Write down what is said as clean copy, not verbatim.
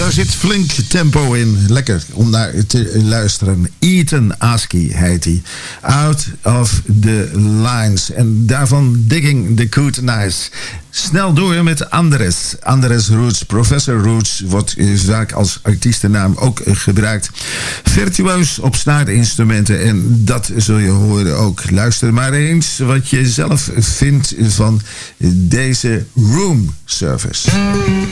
Daar zit flink tempo in. Lekker om naar te luisteren. Ethan Askey heet hij. Out of the Lines. En daarvan Digging the Good Nice. Snel door met Andres. Andres Roots. Professor Roots wordt vaak als artiestennaam ook gebruikt. Virtuoos op snaarinstrumenten. En dat zul je horen ook. Luister maar eens wat je zelf vindt van deze room service.